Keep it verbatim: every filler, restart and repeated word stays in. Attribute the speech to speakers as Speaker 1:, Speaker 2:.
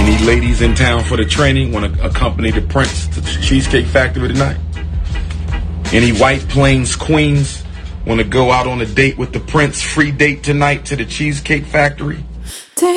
Speaker 1: Any ladies in town for the training want to accompany the Prince to the Cheesecake Factory tonight? Any White Plains queens want to go out on a date with the Prince? Free date tonight to the Cheesecake Factory?